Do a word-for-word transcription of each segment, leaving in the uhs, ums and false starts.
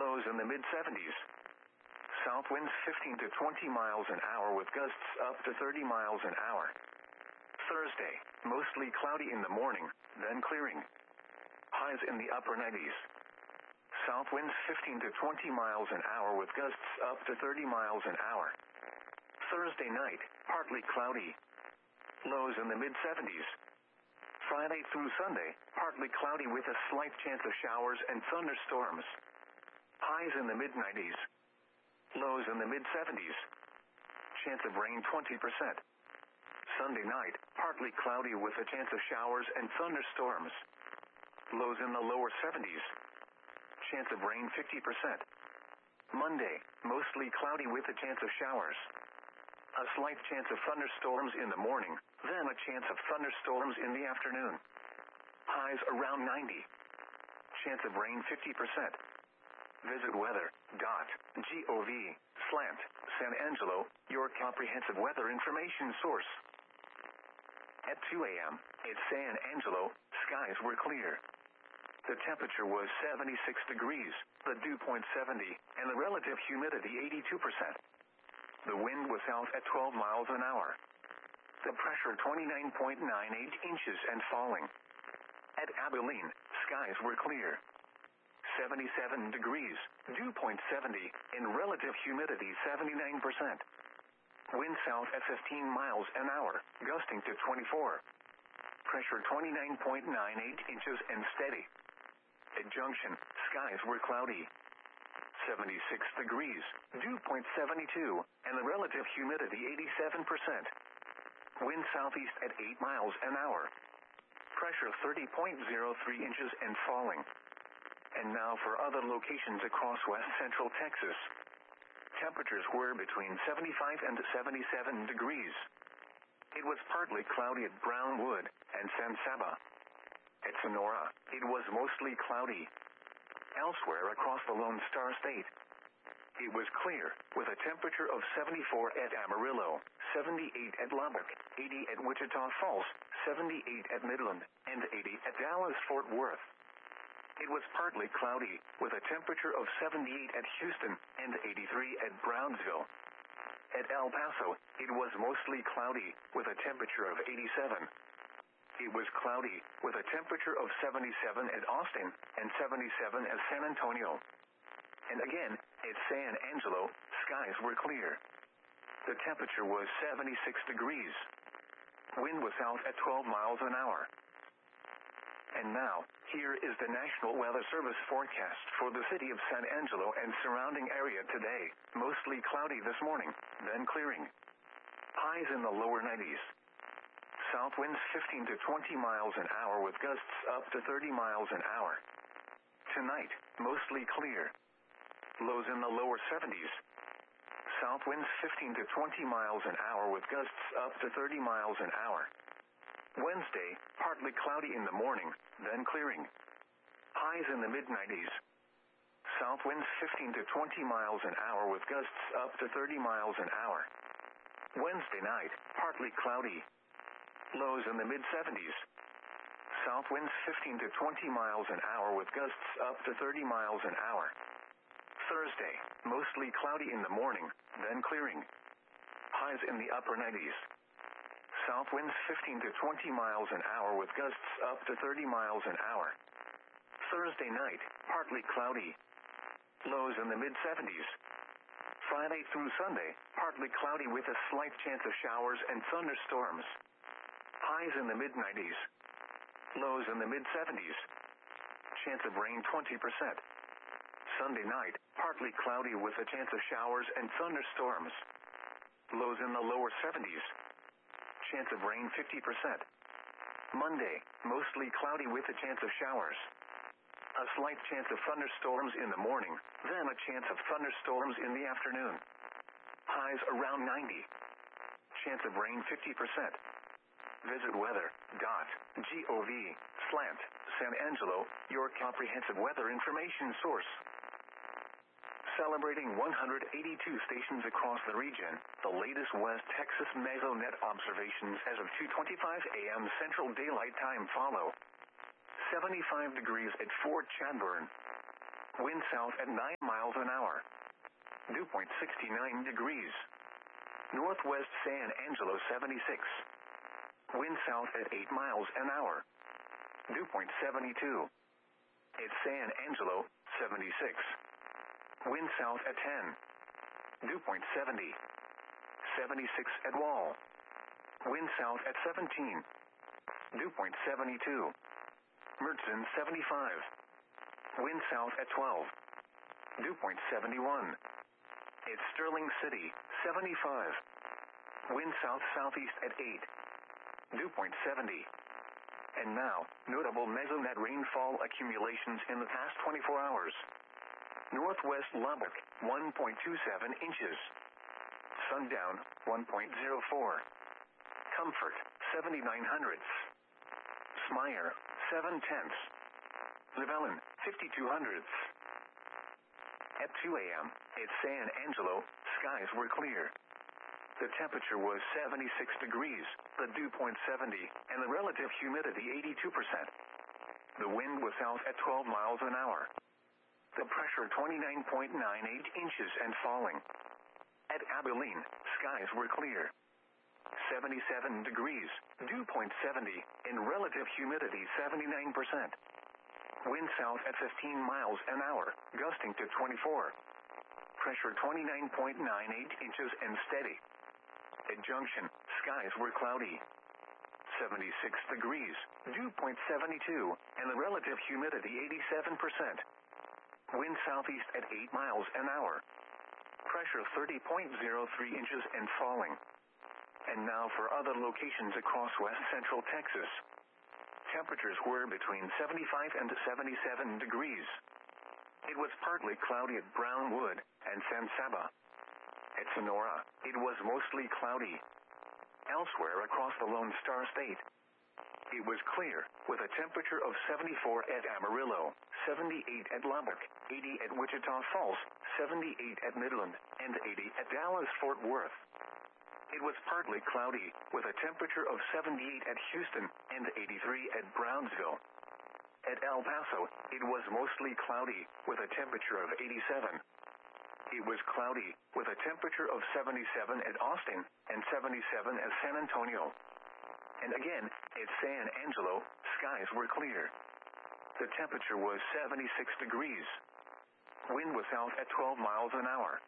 lows in the mid seventies. South winds fifteen to twenty miles an hour with gusts up to thirty miles an hour. Thursday, mostly cloudy in the morning, then clearing. Highs in the upper nineties. South winds fifteen to twenty miles an hour with gusts up to thirty miles an hour. Thursday night, partly cloudy. Lows in the mid seventies. Friday through Sunday, partly cloudy with a slight chance of showers and thunderstorms. Highs in the mid nineties. Lows in the mid seventies. Chance of rain twenty percent. Sunday night, partly cloudy with a chance of showers and thunderstorms. Lows in the lower seventies. Chance of rain fifty percent. Monday, mostly cloudy with a chance of showers. A slight chance of thunderstorms in the morning, then a chance of thunderstorms in the afternoon. Highs around ninety. Chance of rain fifty percent. Visit weather dot gov slash San Angelo, your comprehensive weather information source. At two a.m. at San Angelo, skies were clear. The temperature was seventy-six degrees, the dew point seventy, and the relative humidity eighty-two percent. The wind was south at twelve miles an hour. The pressure twenty-nine point nine eight inches and falling. At Abilene, skies were clear. seventy-seven degrees, dew point seventy, and relative humidity seventy-nine percent. Wind south at fifteen miles an hour, gusting to twenty-four. Pressure twenty-nine point nine eight inches and steady. At Junction, skies were cloudy. seventy-six degrees, dew point seventy-two, and the relative humidity eighty-seven percent. Wind southeast at eight miles an hour. Pressure thirty point zero three inches and falling. And now for other locations across west central Texas. Temperatures were between seventy-five and seventy-seven degrees. It was partly cloudy at Brownwood and San Saba. At Sonora, it was mostly cloudy. Elsewhere across the Lone Star State, it was clear, with a temperature of seventy-four at Amarillo, seventy-eight at Lubbock, eighty at Wichita Falls, seventy-eight at Midland, and eighty at Dallas-Fort Worth. It was partly cloudy, with a temperature of seventy-eight at Houston and eighty-three at Brownsville. At El Paso, it was mostly cloudy, with a temperature of eighty-seven. It was cloudy, with a temperature of seventy-seven at Austin and seventy-seven at San Antonio. And again, at San Angelo, skies were clear. The temperature was seventy-six degrees. Wind was south at twelve miles an hour. And now, here is the National Weather Service forecast for the city of San Angelo and surrounding area today. Mostly cloudy this morning, then clearing. Highs in the lower nineties. South winds fifteen to twenty miles an hour with gusts up to thirty miles an hour. Tonight, mostly clear. Lows in the lower seventies. South winds fifteen to twenty miles an hour with gusts up to thirty miles an hour. Wednesday, partly cloudy in the morning, then clearing. Highs in the mid nineties. South winds fifteen to twenty miles an hour with gusts up to thirty miles an hour. Wednesday night, partly cloudy. Lows in the mid seventies. South winds fifteen to twenty miles an hour with gusts up to thirty miles an hour. Thursday, mostly cloudy in the morning, then clearing. Highs in the upper nineties. South winds fifteen to twenty miles an hour with gusts up to thirty miles an hour. Thursday night, partly cloudy. Lows in the mid seventies. Friday through Sunday, partly cloudy with a slight chance of showers and thunderstorms. Highs in the mid nineties. Lows in the mid seventies. Chance of rain twenty percent. Sunday night, partly cloudy with a chance of showers and thunderstorms. Lows in the lower seventies. Chance of rain fifty percent. Monday, mostly cloudy with a chance of showers. A slight chance of thunderstorms in the morning, then a chance of thunderstorms in the afternoon. Highs around ninety. Chance of rain fifty percent. Visit weather dot gov slash San Angelo, your comprehensive weather information source. Celebrating one hundred eighty-two stations across the region, the latest West Texas Mesonet observations as of two twenty-five a.m. Central Daylight Time follow. seventy-five degrees at Fort Chadbourne. Wind south at nine miles an hour. Dew point sixty-nine degrees. Northwest San Angelo seventy-six. Wind south at eight miles an hour. Dew point seventy-two. At San Angelo seventy-six. Wind south at ten. Dew point seventy. seventy-six at Wall. Wind south at seventeen. Dew point seventy-two. Mertzen seventy-five. Wind south at twelve. Dew point seventy-one. At Sterling City seventy-five. Wind south-southeast at eight. Dew point seventy. And now, notable mesonet rainfall accumulations in the past twenty-four hours. Northwest Lubbock, one point two seven inches. Sundown, one point zero four. Comfort, seventy-nine hundredths. Smyer, seven tenths. Llewellyn, fifty-two hundredths. At two a.m., at San Angelo, skies were clear. The temperature was seventy-six degrees, the dew point seventy, and the relative humidity eighty-two percent. The wind was south at twelve miles an hour. The pressure twenty-nine point nine eight inches and falling. At Abilene, skies were clear. seventy-seven degrees, dew point seventy, and relative humidity seventy-nine percent. Wind south at fifteen miles an hour, gusting to twenty-four. Pressure twenty-nine point nine eight inches and steady. At Junction, skies were cloudy. seventy-six degrees, dew point seventy-two, and the relative humidity eighty-seven percent. Wind southeast at eight miles an hour. Pressure thirty point zero three inches and falling. And now for other locations across west central Texas. Temperatures were between seventy-five and seventy-seven degrees. It was partly cloudy at Brownwood and San Saba. At Sonora, it was mostly cloudy. Elsewhere across the Lone Star State, it was clear, with a temperature of seventy-four at Amarillo, seventy-eight at Lubbock, eighty at Wichita Falls, seventy-eight at Midland, and eighty at Dallas-Fort Worth. It was partly cloudy, with a temperature of seventy-eight at Houston, and eighty-three at Brownsville. At El Paso, it was mostly cloudy, with a temperature of eighty-seven. It was cloudy, with a temperature of seventy-seven at Austin, and seventy-seven at San Antonio. And again, at San Angelo, skies were clear. The temperature was seventy-six degrees. Wind was south at twelve miles an hour.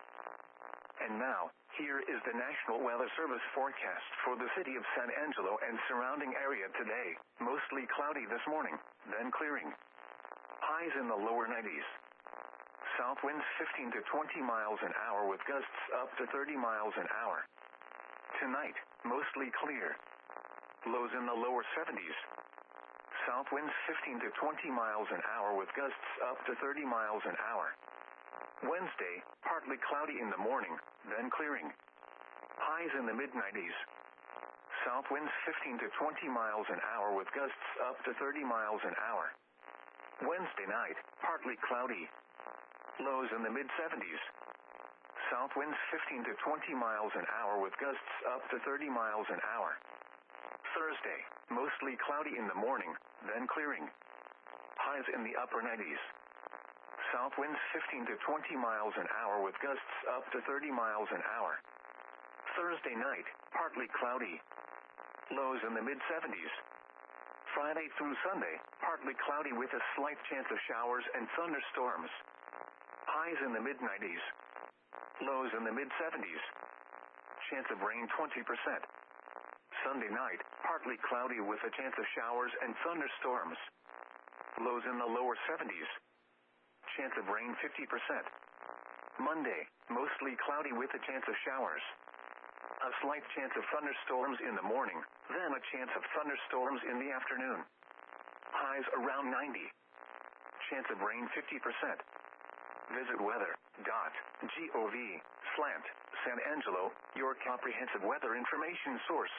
And now, here is the National Weather Service forecast for the city of San Angelo and surrounding area today. Mostly cloudy this morning, then clearing. Highs in the lower nineties. South winds fifteen to twenty miles an hour with gusts up to thirty miles an hour. Tonight, mostly clear. Lows in the lower seventies. South winds fifteen to twenty miles an hour with gusts up to thirty miles an hour. Wednesday, partly cloudy in the morning, then clearing. Highs in the mid nineties. South winds fifteen to twenty miles an hour with gusts up to thirty miles an hour. Wednesday night, partly cloudy. Lows in the mid seventies. South winds fifteen to twenty miles an hour with gusts up to thirty miles an hour. Thursday, mostly cloudy in the morning, then clearing. Highs in the upper nineties. South winds fifteen to twenty miles an hour with gusts up to thirty miles an hour. Thursday night, partly cloudy. Lows in the mid seventies. Friday through Sunday, partly cloudy with a slight chance of showers and thunderstorms. Highs in the mid nineties. Lows in the mid seventies. Chance of rain twenty percent. Sunday night, partly cloudy with a chance of showers and thunderstorms. Lows in the lower seventies. Chance of rain fifty percent. Monday, mostly cloudy with a chance of showers. A slight chance of thunderstorms in the morning, then a chance of thunderstorms in the afternoon. Highs around ninety. Chance of rain fifty percent. Visit weather dot gov slash San Angelo, your comprehensive weather information source.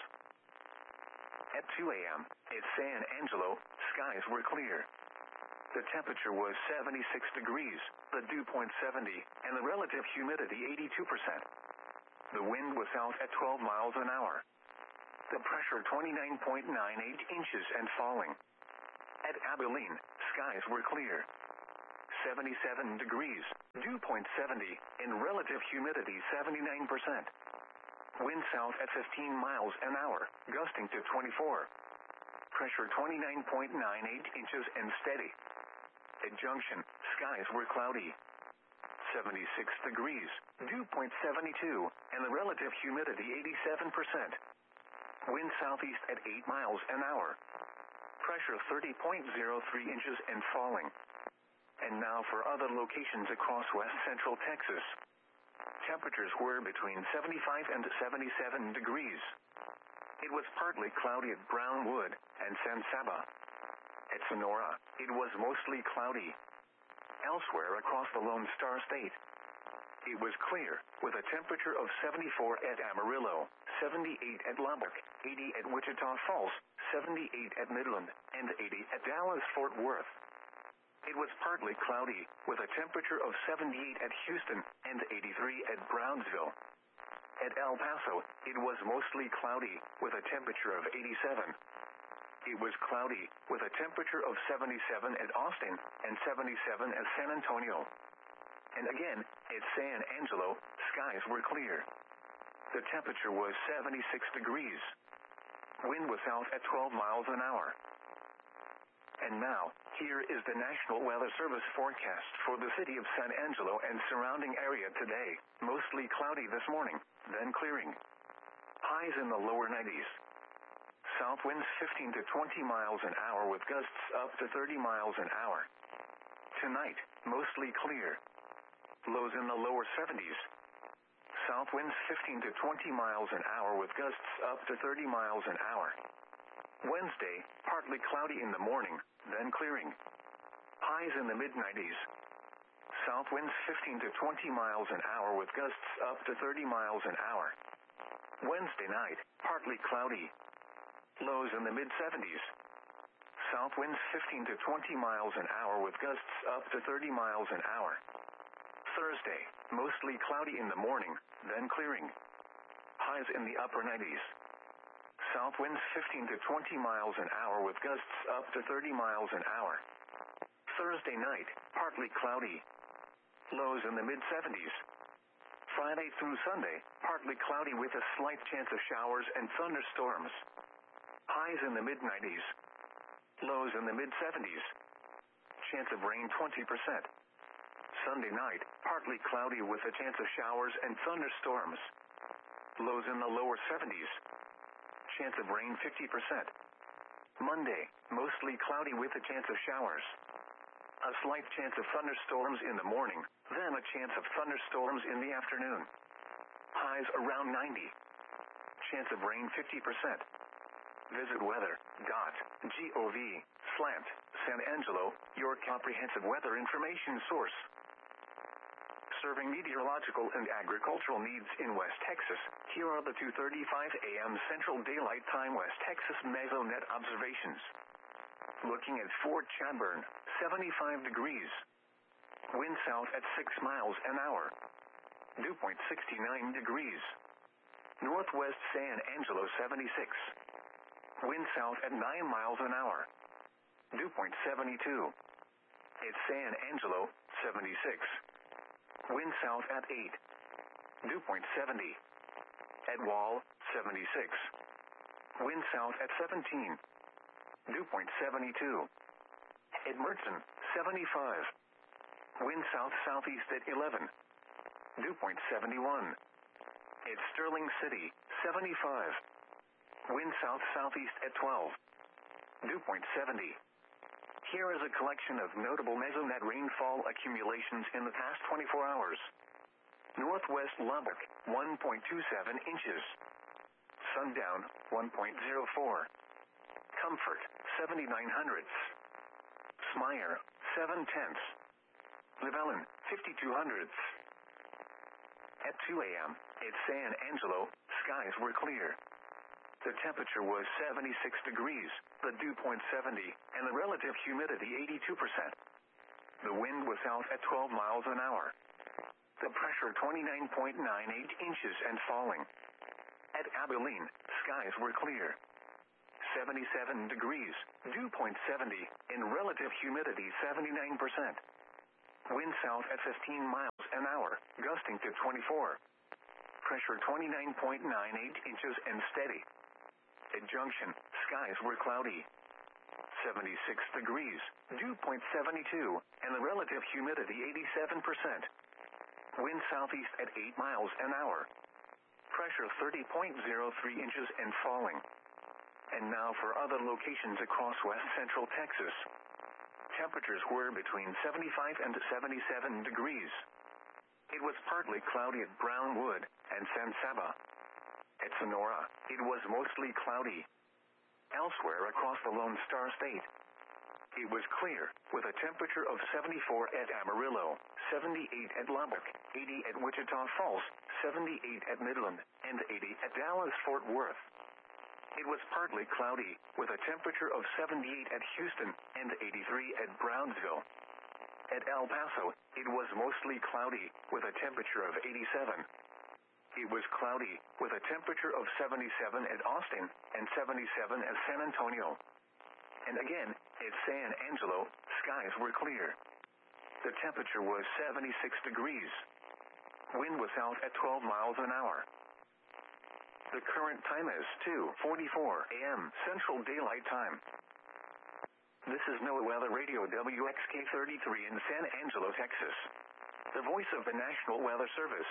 At two a.m., at San Angelo, skies were clear. The temperature was seventy-six degrees, the dew point seventy, and the relative humidity eighty-two percent. The wind was south at twelve miles an hour. The pressure twenty-nine point nine eight inches and falling. At Abilene, skies were clear. seventy-seven degrees, dew point seventy, in relative humidity seventy-nine percent. Wind south at fifteen miles an hour, gusting to twenty-four. Pressure twenty-nine point nine eight inches and steady. At Junction, skies were cloudy. seventy-six degrees, dew point seventy-two, and the relative humidity eighty-seven percent. Wind southeast at eight miles an hour. Pressure thirty point zero three inches and falling. And now for other locations across west central Texas. Temperatures were between seventy-five and seventy-seven degrees. It was partly cloudy at Brownwood and San Saba. At Sonora, it was mostly cloudy. Elsewhere across the Lone Star State, it was clear, with a temperature of seventy-four at Amarillo, seventy-eight at Lubbock, eighty at Wichita Falls, seventy-eight at Midland, and eighty at Dallas-Fort Worth. It was partly cloudy, with a temperature of seventy-eight at Houston and eighty-three at Brownsville. At El Paso, it was mostly cloudy, with a temperature of eighty-seven. It was cloudy, with a temperature of seventy-seven at Austin and seventy-seven at San Antonio. And again, at San Angelo, skies were clear. The temperature was seventy-six degrees. Wind was south at twelve miles an hour. And now, here is the National Weather Service forecast for the city of San Angelo and surrounding area today. Mostly cloudy this morning, then clearing. Highs in the lower nineties. South winds fifteen to twenty miles an hour with gusts up to thirty miles an hour. Tonight, mostly clear. Lows in the lower seventies. South winds fifteen to twenty miles an hour with gusts up to thirty miles an hour. Wednesday, partly cloudy in the morning, then clearing. Highs in the mid nineties. South winds fifteen to twenty miles an hour with gusts up to thirty miles an hour. Wednesday night, partly cloudy. Lows in the mid seventies. South winds fifteen to twenty miles an hour with gusts up to thirty miles an hour. Thursday, mostly cloudy in the morning, then clearing. Highs in the upper nineties. South winds fifteen to twenty miles an hour with gusts up to thirty miles an hour. Thursday night, partly cloudy. Lows in the mid seventies. Friday through Sunday, partly cloudy with a slight chance of showers and thunderstorms. Highs in the mid nineties. Lows in the mid seventies. Chance of rain twenty percent. Sunday night, partly cloudy with a chance of showers and thunderstorms. Lows in the lower seventies. Chance of rain fifty percent. Monday, mostly cloudy with a chance of showers. A slight chance of thunderstorms in the morning, then a chance of thunderstorms in the afternoon. Highs around ninety. Chance of rain fifty percent. Visit weather dot gov slash San Angelo, your comprehensive weather information source. Serving meteorological and agricultural needs in West Texas, here are the two thirty-five a m Central Daylight Time West Texas Mesonet observations. Looking at Fort Chadbourne, seventy-five degrees. Wind south at six miles an hour. Dew point sixty-nine degrees. Northwest San Angelo seventy-six. Wind south at nine miles an hour. Dew point seventy-two. At San Angelo, seventy-six. Wind south at eight. Dew point seventy. At Wall, seventy-six. Wind south at seventeen. Dew point seventy-two. At Mertzen, seventy-five. Wind south-southeast at eleven. Dew point seventy-one. At Sterling City, seventy-five. Wind south-southeast at twelve. Dew point seventy. Here is a collection of notable mesonet rainfall accumulations in the past twenty-four hours. Northwest Lubbock, one point two seven inches. Sundown, one point zero four. Comfort, seventy-nine hundredths. Smyre, seven tenths. Llewellyn, fifty-two hundredths. At two a m, at San Angelo, skies were clear. The temperature was seventy-six degrees, the dew point seventy, and the relative humidity eighty-two percent. The wind was south at twelve miles an hour. The pressure twenty-nine point nine eight inches and falling. At Abilene, skies were clear. seventy-seven degrees, dew point seventy, and relative humidity seventy-nine percent. Wind south at fifteen miles an hour, gusting to twenty-four. Pressure twenty-nine point nine eight inches and steady. At Junction, skies were cloudy. seventy-six degrees, dew point seven two, and the relative humidity eighty-seven percent. Wind southeast at eight miles an hour. Pressure thirty point zero three inches and falling. And now for other locations across west central Texas. Temperatures were between seventy-five and seventy-seven degrees. It was partly cloudy at Brownwood and San Saba. At Sonora, it was mostly cloudy. Elsewhere across the Lone Star State, it was clear, with a temperature of seventy-four at Amarillo, seventy-eight at Lubbock, eighty at Wichita Falls, seventy-eight at Midland, and eighty at Dallas-Fort Worth. It was partly cloudy, with a temperature of seventy-eight at Houston and eighty-three at Brownsville. At El Paso, it was mostly cloudy, with a temperature of eighty-seven. It was cloudy, with a temperature of seventy-seven at Austin and seventy-seven at San Antonio. And again, at San Angelo, skies were clear. The temperature was seventy-six degrees. Wind was out at twelve miles an hour. The current time is two forty-four a m Central Daylight Time. This is NOAA Weather Radio W X K thirty-three in San Angelo, Texas. The voice of the National Weather Service.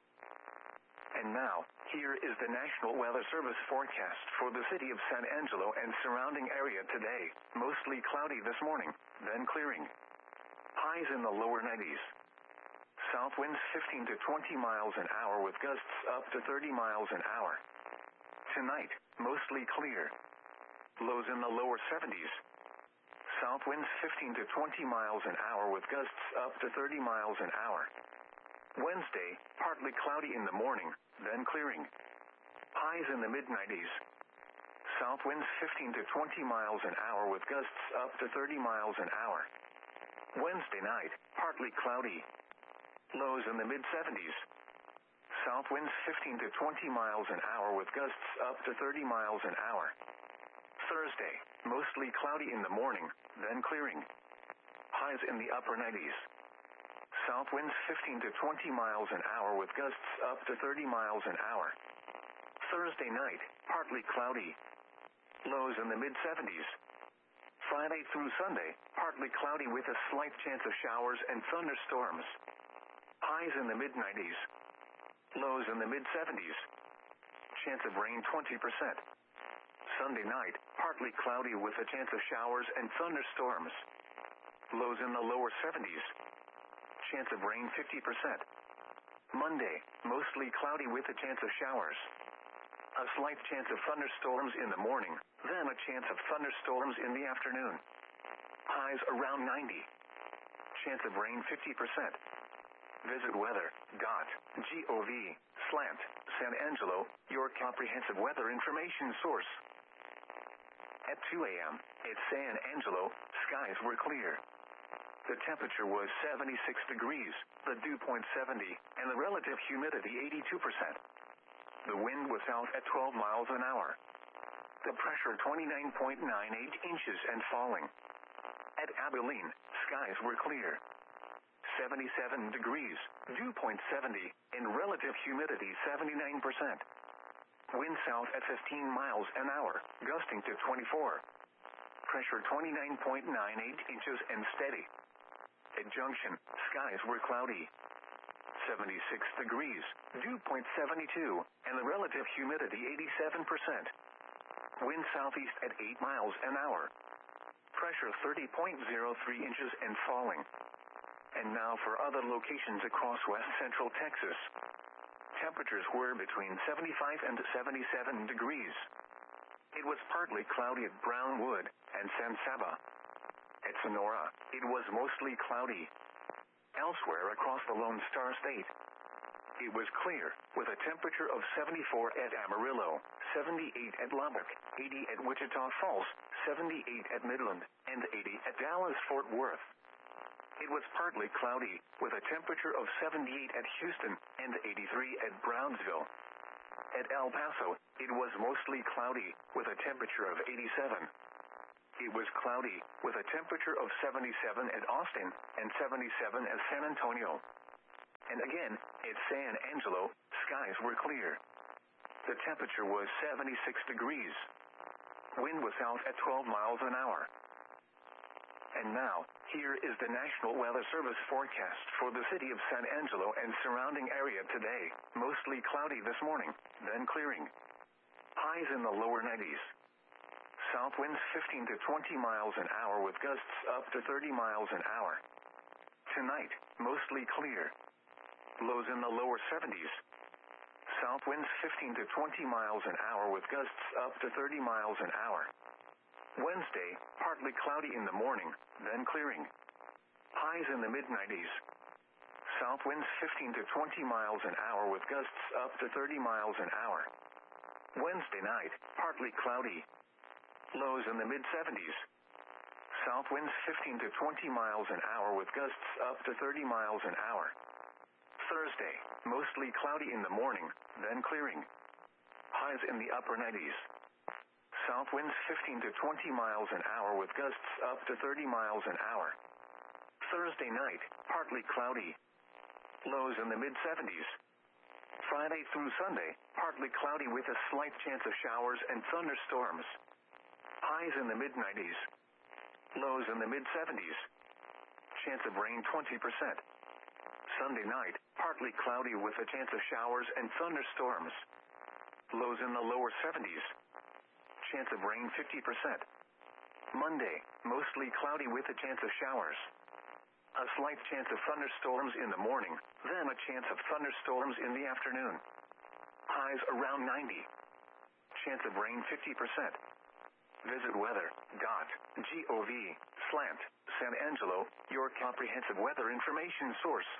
And now, here is the National Weather Service forecast for the city of San Angelo and surrounding area today. Mostly cloudy this morning, then clearing. Highs in the lower nineties. South winds fifteen to twenty miles an hour with gusts up to thirty miles an hour. Tonight, mostly clear. Lows in the lower seventies. South winds fifteen to twenty miles an hour with gusts up to thirty miles an hour. Wednesday, partly cloudy in the morning, then clearing. Highs in the mid nineties. South winds fifteen to twenty miles an hour with gusts up to thirty miles an hour. Wednesday night, partly cloudy. Lows in the mid seventies. South winds fifteen to twenty miles an hour with gusts up to thirty miles an hour. Thursday, mostly cloudy in the morning, then clearing. Highs in the upper nineties. South winds fifteen to twenty miles an hour with gusts up to thirty miles an hour. Thursday night, partly cloudy. Lows in the mid seventies. Friday through Sunday, partly cloudy with a slight chance of showers and thunderstorms. Highs in the mid nineties. Lows in the mid seventies. Chance of rain twenty percent. Sunday night, partly cloudy with a chance of showers and thunderstorms. Lows in the lower seventies. Chance of rain fifty percent. Monday, mostly cloudy with a chance of showers. A slight chance of thunderstorms in the morning, then a chance of thunderstorms in the afternoon. Highs around ninety. Chance of rain fifty percent. Visit weather dot gov slash San Angelo, your comprehensive weather information source. At two a m at San Angelo, skies were clear. The temperature was seventy-six degrees, the dew point seventy, and the relative humidity eighty-two percent. The wind was out at twelve miles an hour. The pressure twenty-nine point nine eight inches and falling. At Abilene, skies were clear. seventy-seven degrees, dew point seventy, and relative humidity seventy-nine percent. Wind south at fifteen miles an hour, gusting to twenty-four. Pressure twenty-nine point nine eight inches and steady. At Junction, skies were cloudy. seventy-six degrees, dew point seventy-two, and the relative humidity eighty-seven percent. Wind southeast at eight miles an hour. Pressure thirty point zero three inches and falling. And now for other locations across west central Texas. Temperatures were between seventy-five and seventy-seven degrees. It was partly cloudy at Brownwood and San Saba. At Sonora, it was mostly cloudy. Elsewhere across the Lone Star State, it was clear, with a temperature of seventy-four at Amarillo, seventy-eight at Lubbock, eighty at Wichita Falls, seventy-eight at Midland, and eighty at Dallas-Fort Worth. It was partly cloudy, with a temperature of seventy-eight at Houston and eighty-three at Brownsville. At El Paso, it was mostly cloudy, with a temperature of eighty-seven. It was cloudy, with a temperature of seventy-seven at Austin and seventy-seven at San Antonio. And again, at San Angelo, skies were clear. The temperature was seventy-six degrees. Wind was out at twelve miles an hour. And now, here is the National Weather Service forecast for the city of San Angelo and surrounding area today. Mostly cloudy this morning, then clearing. Highs in the lower nineties. South winds fifteen to twenty miles an hour with gusts up to thirty miles an hour. Tonight, mostly clear. Lows in the lower seventies. South winds fifteen to twenty miles an hour with gusts up to thirty miles an hour. Wednesday, partly cloudy in the morning, then clearing. Highs in the mid nineties. South winds fifteen to twenty miles an hour with gusts up to thirty miles an hour. Wednesday night, partly cloudy. Lows in the mid seventies. South winds fifteen to twenty miles an hour with gusts up to thirty miles an hour. Thursday, mostly cloudy in the morning, then clearing. Highs in the upper nineties. South winds fifteen to twenty miles an hour with gusts up to thirty miles an hour. Thursday night, partly cloudy. Lows in the mid seventies. Friday through Sunday, partly cloudy with a slight chance of showers and thunderstorms. Highs in the mid nineties. Lows in the mid seventies. Chance of rain twenty percent. Sunday night, partly cloudy with a chance of showers and thunderstorms. Lows in the lower seventies. Chance of rain fifty percent. Monday, mostly cloudy with a chance of showers. A slight chance of thunderstorms in the morning, then a chance of thunderstorms in the afternoon. Highs around ninety. Chance of rain fifty percent. Visit weather dot gov slash San Angelo, your comprehensive weather information source.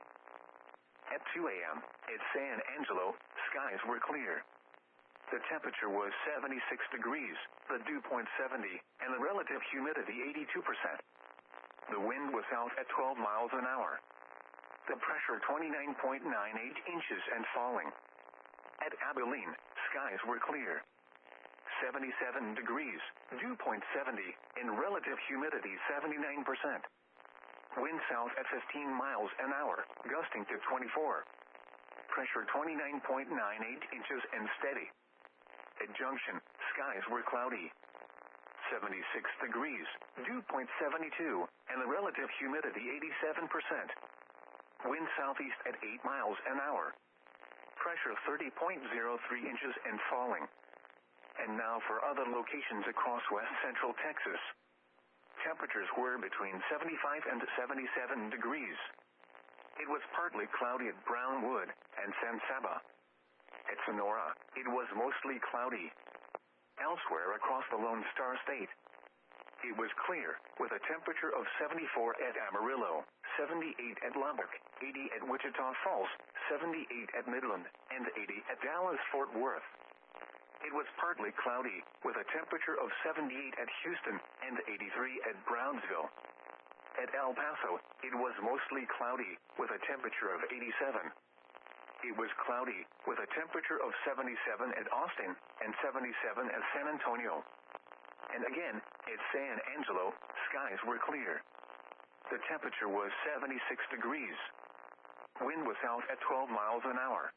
At two a.m., at San Angelo, skies were clear. The temperature was seventy-six degrees, the dew point seventy, and the relative humidity eighty-two percent. The wind was out at twelve miles an hour. The pressure twenty-nine point nine eight inches and falling. At Abilene, skies were clear. seventy-seven degrees, dew point seventy, and relative humidity seventy-nine percent. Wind south at fifteen miles an hour, gusting to twenty-four. Pressure twenty-nine point nine eight inches and steady. At Junction, skies were cloudy. seventy-six degrees, dew point seventy-two, and the relative humidity eighty-seven percent. Wind southeast at eight miles an hour. Pressure thirty point zero three inches and falling. And now for other locations across west central Texas. Temperatures were between seventy-five and seventy-seven degrees. It was partly cloudy at Brownwood and San Saba. At Sonora, it was mostly cloudy. Elsewhere across the Lone Star State, it was clear, with a temperature of seventy-four at Amarillo, seventy-eight at Lubbock, eighty at Wichita Falls, seventy-eight at Midland, and eighty at Dallas-Fort Worth. It was partly cloudy, with a temperature of seventy-eight at Houston and eighty-three at Brownsville. At El Paso, it was mostly cloudy, with a temperature of eighty-seven. It was cloudy, with a temperature of seventy-seven at Austin and seventy-seven at San Antonio. And again, at San Angelo, skies were clear. The temperature was seventy-six degrees. Wind was out at twelve miles an hour.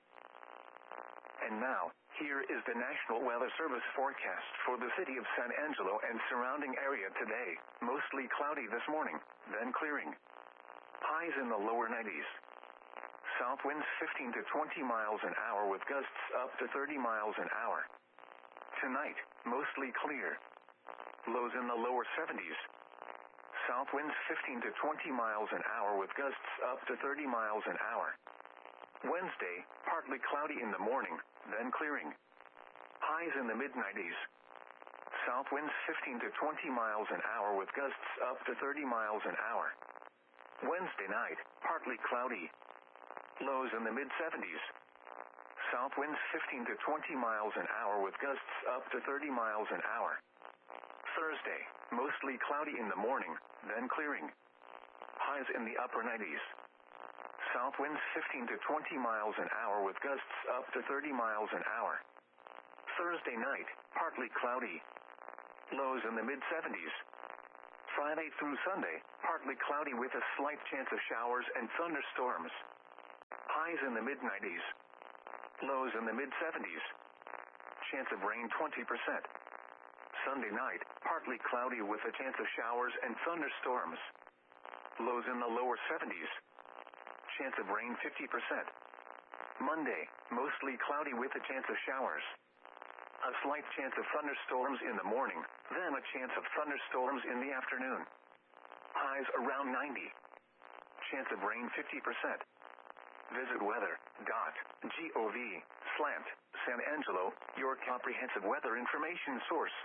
And now, here is the National Weather Service forecast for the city of San Angelo and surrounding area today. Mostly cloudy this morning, then clearing. Highs in the lower nineties. South winds fifteen to twenty miles an hour with gusts up to thirty miles an hour. Tonight, mostly clear. Lows in the lower seventies. South winds fifteen to twenty miles an hour with gusts up to thirty miles an hour. Wednesday, partly cloudy in the morning, then clearing. Highs in the mid nineties. South winds fifteen to twenty miles an hour with gusts up to thirty miles an hour. Wednesday night, partly cloudy. Lows in the mid seventies. South winds fifteen to twenty miles an hour with gusts up to thirty miles an hour. Thursday, mostly cloudy in the morning, then clearing. Highs in the upper nineties. South winds fifteen to twenty miles an hour with gusts up to thirty miles an hour. Thursday night, partly cloudy. lows in the mid seventies. Friday through Sunday, partly cloudy with a slight chance of showers and thunderstorms. Highs in the mid nineties. Lows in the mid seventies. Chance of rain twenty percent. Sunday night, partly cloudy with a chance of showers and thunderstorms. Lows in the lower seventies. Chance of rain fifty percent. Monday, mostly cloudy with a chance of showers. A slight chance of thunderstorms in the morning, then a chance of thunderstorms in the afternoon. Highs around ninety. Chance of rain fifty percent. Visit weather dot gov slash San Angelo, your comprehensive weather information source.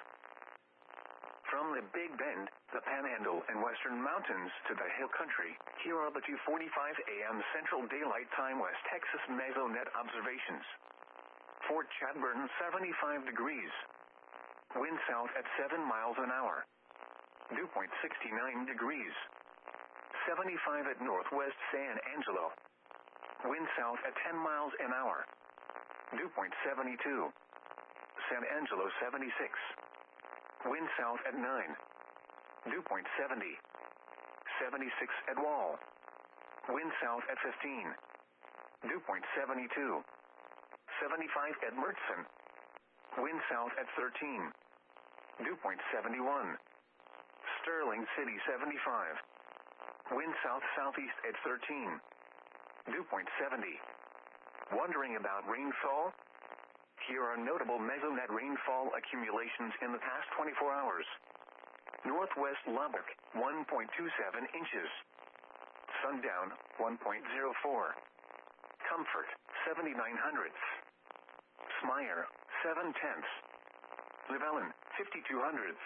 From the Big Bend, the Panhandle and Western Mountains to the Hill Country, here are the two forty-five a m Central Daylight Time West Texas Mesonet observations. Fort Chadbourne, seventy-five degrees. Wind south at seven miles an hour. Dew point sixty-nine degrees. seventy-five at Northwest San Angelo. Wind south at ten miles an hour. Dew point seventy-two. San Angelo, seventy-six. Wind south at nine. Dew point seventy. seventy-six at Wall. Wind south at fifteen. Dew point seventy-two. seventy-five at Mertzen. Wind south at thirteen. Dew point seventy-one. Sterling City, seventy-five. Wind south-southeast at thirteen. Dew point seventy. Wondering about rainfall? Here are notable Mesonet rainfall accumulations in the past twenty-four hours. Northwest Lubbock, one point two seven inches. Sundown, one point zero four. Comfort, seventy-nine hundredths. Smyre, seven tenths. Llewellyn, fifty-two hundredths.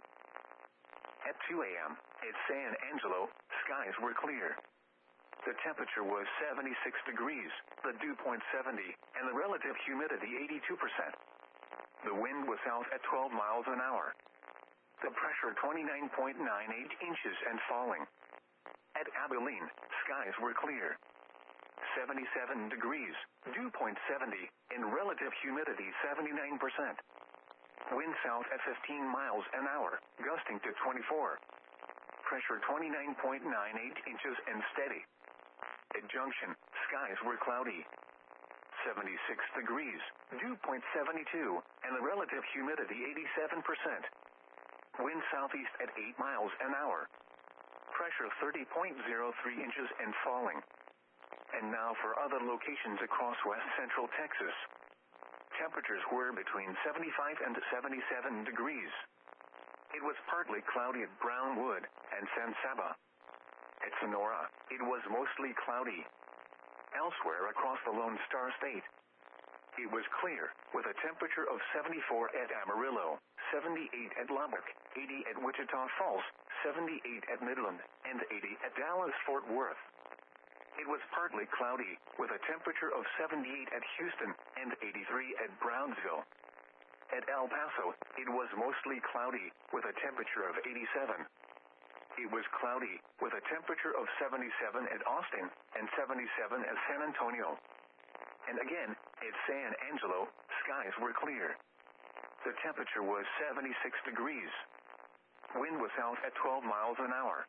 At two a m, at San Angelo, skies were clear. The temperature was seventy-six degrees, the dew point seventy, and the relative humidity eighty-two percent. The wind was south at twelve miles an hour. The pressure twenty-nine point nine eight inches and falling. At Abilene, skies were clear. seventy-seven degrees, dew point seventy, and relative humidity seventy-nine percent. Wind south at fifteen miles an hour, gusting to twenty-four. Pressure twenty-nine point nine eight inches and steady. At Junction, skies were cloudy. seventy-six degrees, dew point seventy-two, and the relative humidity eighty-seven percent. Wind southeast at eight miles an hour. Pressure thirty point zero three inches and falling. And now for other locations across west central Texas. Temperatures were between seventy-five and seventy-seven degrees. It was partly cloudy at Brownwood and San Saba. At Sonora, it was mostly cloudy. Elsewhere across the Lone Star State, it was clear, with a temperature of seventy-four at Amarillo, seventy-eight at Lubbock, eighty at Wichita Falls, seventy-eight at Midland, and eighty at Dallas-Fort Worth. It was partly cloudy, with a temperature of seventy-eight at Houston and eighty-three at Brownsville. At El Paso, it was mostly cloudy, with a temperature of eighty-seven. It was cloudy, with a temperature of seventy-seven at Austin and seventy-seven at San Antonio. And again, at San Angelo, skies were clear. The temperature was seventy-six degrees. Wind was south at twelve miles an hour.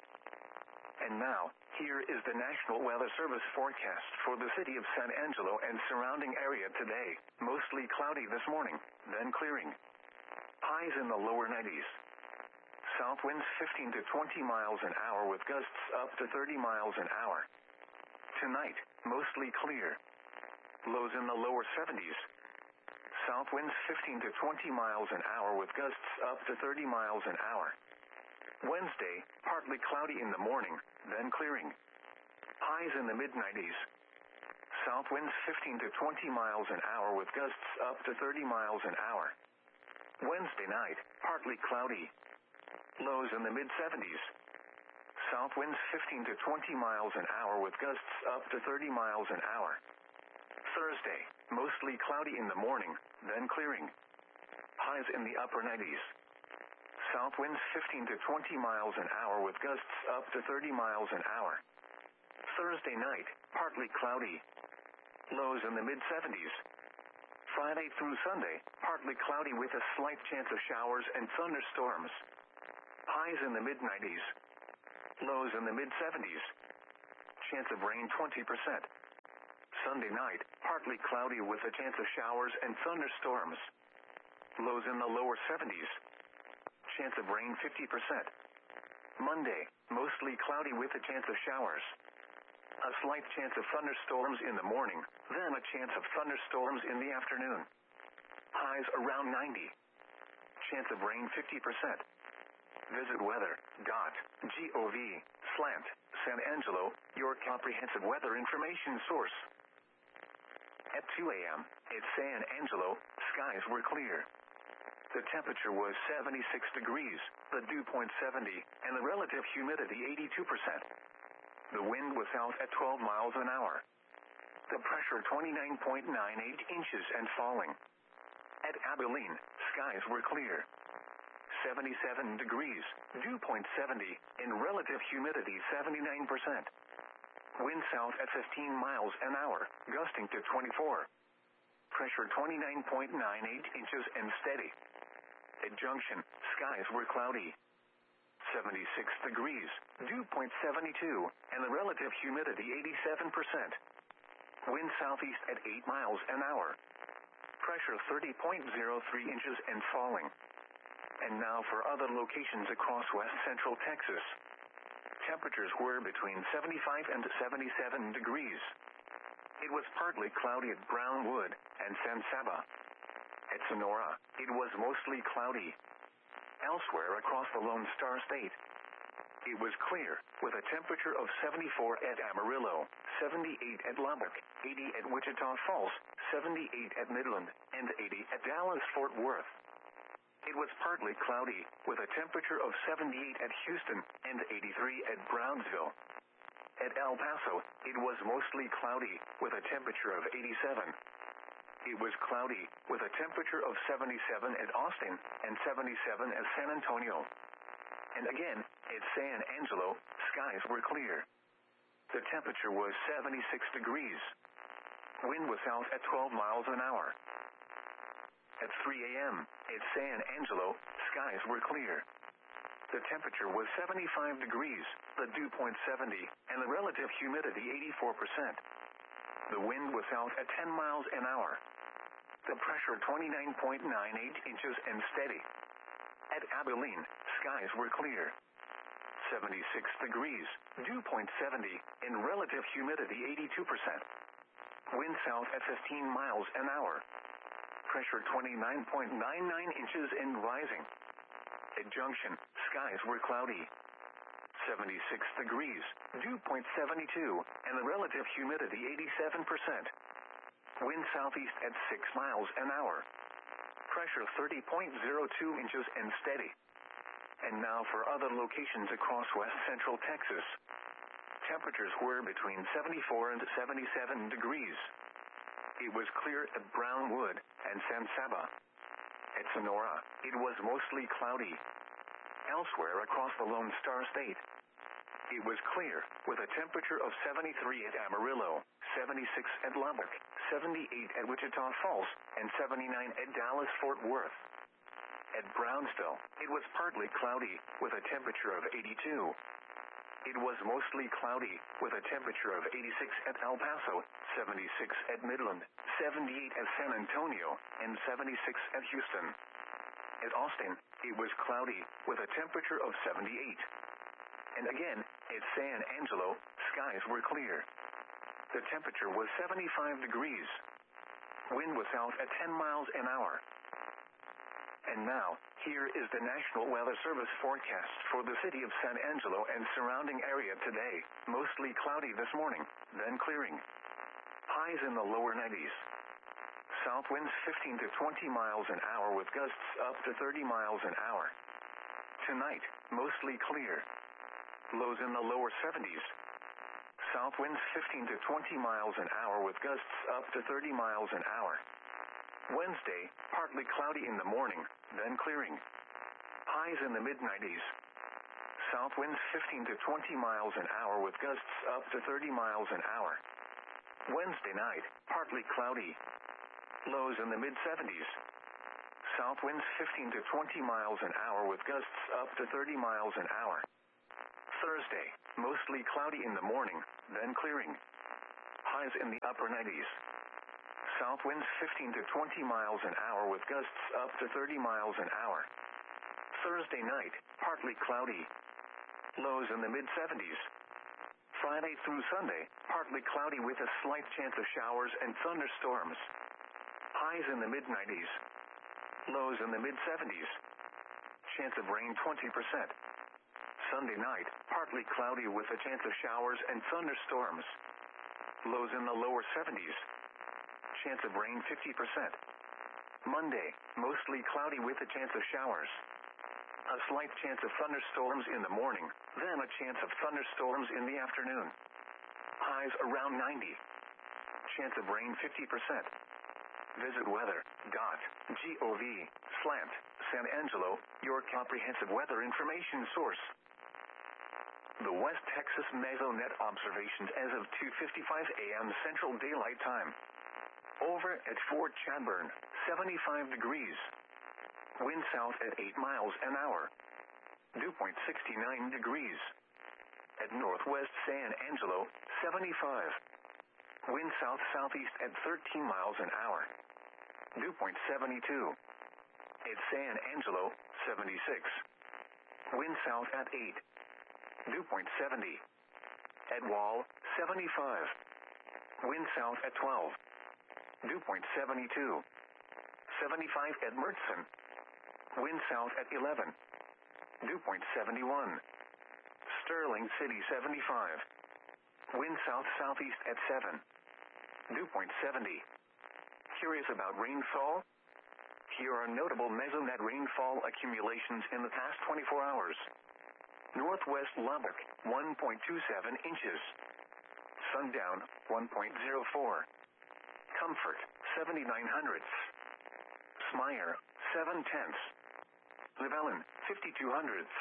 And now, here is the National Weather Service forecast for the city of San Angelo and surrounding area today. Mostly cloudy this morning, then clearing. Highs in the lower nineties. South winds fifteen to twenty miles an hour with gusts up to thirty miles an hour. Tonight, mostly clear. Lows in the lower seventies. South winds fifteen to twenty miles an hour with gusts up to thirty miles an hour. Wednesday, partly cloudy in the morning, then clearing. Highs in the mid nineties. South winds fifteen to twenty miles an hour with gusts up to thirty miles an hour. Wednesday night, partly cloudy. Lows in the mid seventies. South winds fifteen to twenty miles an hour with gusts up to thirty miles an hour. Thursday, mostly cloudy in the morning, then clearing. Highs in the upper nineties. South winds fifteen to twenty miles an hour with gusts up to thirty miles an hour. Thursday night, partly cloudy. Lows in the mid seventies. Friday through Sunday, partly cloudy with a slight chance of showers and thunderstorms. Highs in the mid nineties. Lows in the mid seventies. Chance of rain twenty percent. Sunday night, partly cloudy with a chance of showers and thunderstorms. Lows in the lower seventies. Chance of rain fifty percent. Monday, mostly cloudy with a chance of showers. A slight chance of thunderstorms in the morning, then a chance of thunderstorms in the afternoon. Highs around ninety. Chance of rain fifty percent. Visit weather dot gov slant San Angelo, your comprehensive weather information source. At two a.m., at San Angelo, skies were clear. The temperature was seventy-six degrees, the dew point seventy, and the relative humidity eighty-two percent. The wind was south at twelve miles an hour. The pressure twenty-nine point nine eight inches and falling. At Abilene, skies were clear. seventy-seven degrees, dew point seventy, and relative humidity seventy-nine percent. Wind south at fifteen miles an hour, gusting to twenty-four. Pressure twenty-nine point nine eight inches and steady. At Junction, skies were cloudy. seventy-six degrees, dew point seventy-two, and the relative humidity eighty-seven percent. Wind southeast at eight miles an hour. Pressure thirty point zero three inches and falling. And now for other locations across west central Texas. Temperatures were between seventy-five and seventy-seven degrees. It was partly cloudy at Brownwood and San Saba. At Sonora, it was mostly cloudy. Elsewhere across the Lone Star State, it was clear, with a temperature of seventy-four at Amarillo, seventy-eight at Lubbock, eighty at Wichita Falls, seventy-eight at Midland, and eighty at Dallas-Fort Worth. It was partly cloudy, with a temperature of seventy-eight at Houston and eighty-three at Brownsville. At El Paso, it was mostly cloudy, with a temperature of eighty-seven. It was cloudy, with a temperature of seventy-seven at Austin and seventy-seven at San Antonio. And again, at San Angelo, skies were clear. The temperature was seventy-six degrees. Wind was south at twelve miles an hour. At three a.m., at San Angelo, skies were clear. The temperature was seventy-five degrees, the dew point seventy, and the relative humidity eighty-four percent. The wind was south at ten miles an hour. The pressure twenty-nine point nine eight inches and steady. At Abilene, skies were clear. seventy-six degrees, dew point seventy, and relative humidity eighty-two percent. Wind south at fifteen miles an hour. Pressure twenty-nine point nine nine inches and rising. At Junction, skies were cloudy. seventy-six degrees, dew point seventy-two, and the relative humidity eighty-seven percent. Wind southeast at six miles an hour. Pressure thirty point zero two inches and steady. And now for other locations across west central Texas. Temperatures were between seventy-four and seventy-seven degrees. It was clear at Brownwood and San Saba. At Sonora, it was mostly cloudy. Elsewhere across the Lone Star State, it was clear, with a temperature of seventy-three at Amarillo, seventy-six at Lubbock, seventy-eight at Wichita Falls, and seventy-nine at Dallas-Fort Worth. At Brownsville, it was partly cloudy, with a temperature of eighty-two. It was mostly cloudy, with a temperature of eighty-six at El Paso, seventy-six at Midland, seventy-eight at San Antonio, and seventy-six at Houston. At Austin, it was cloudy, with a temperature of seventy-eight. And again, at San Angelo, skies were clear. The temperature was seventy-five degrees. Wind was south at ten miles an hour. And now, here is the National Weather Service forecast for the city of San Angelo and surrounding area today. Mostly cloudy this morning, then clearing. Highs in the lower nineties. South winds fifteen to twenty miles an hour with gusts up to thirty miles an hour. Tonight, mostly clear. Lows in the lower seventies. South winds fifteen to twenty miles an hour with gusts up to thirty miles an hour. Wednesday, partly cloudy in the morning, then clearing. Highs in the mid nineties. South winds fifteen to twenty miles an hour with gusts up to thirty miles an hour. Wednesday night, partly cloudy. Lows in the mid seventies. South winds fifteen to twenty miles an hour with gusts up to thirty miles an hour. Thursday, mostly cloudy in the morning, then clearing. Highs in the upper nineties. South winds fifteen to twenty miles an hour with gusts up to thirty miles an hour. Thursday night, partly cloudy. Lows in the mid seventies. Friday through Sunday, partly cloudy with a slight chance of showers and thunderstorms. Highs in the mid nineties. Lows in the mid seventies. Chance of rain twenty percent. Sunday night, partly cloudy with a chance of showers and thunderstorms. Lows in the lower seventies. Chance of rain fifty percent. Monday, mostly cloudy with a chance of showers. A slight chance of thunderstorms in the morning, then a chance of thunderstorms in the afternoon. Highs around ninety. Chance of rain fifty percent. Visit weather.gov slant San Angelo, your comprehensive weather information source. The West Texas Mesonet observations as of two fifty-five a m Central Daylight Time. Over at Fort Chadbourne, seventy-five degrees. Wind south at eight miles an hour. Dew point sixty-nine degrees. At Northwest San Angelo, seventy-five. Wind south-southeast at thirteen miles an hour. Dew point seventy-two. At San Angelo, seventy-six. Wind south at eight. Dew point seventy. At Wall, seventy-five. Wind south at twelve. Dew point seventy-two. seventy-five at Mertzen. Wind south at eleven. Dew point seventy-one. Sterling City, seventy-five. Wind south-southeast at seven. Dew point seventy. Curious about rainfall? Here are notable Mesonet rainfall accumulations in the past twenty-four hours. Northwest Lubbock, one point two seven inches. Sundown, one point zero four. Comfort, seventy-nine hundredths. Smyre, seven tenths. Llewellyn, fifty-two hundredths.